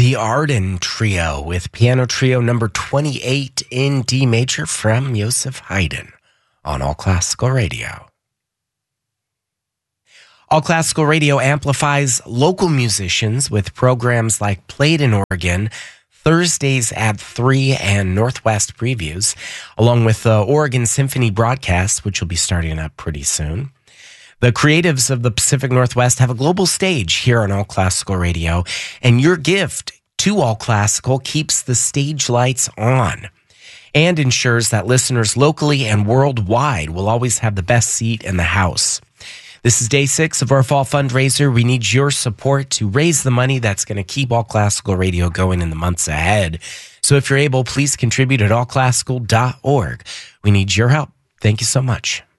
the Arden Trio with Piano Trio number 28 in D major from Joseph Haydn on All Classical Radio. All Classical Radio amplifies local musicians with programs like Played in Oregon, Thursdays at 3 and Northwest Previews, along with the Oregon Symphony broadcast, which will be starting up pretty soon. The creatives of the Pacific Northwest have a global stage here on All Classical Radio, and your gift to All Classical keeps the stage lights on and ensures that listeners locally and worldwide will always have the best seat in the house. This is day 6 of our fall fundraiser. We need your support to raise the money that's going to keep All Classical Radio going in the months ahead. So if you're able, please contribute at allclassical.org. We need your help. Thank you so much.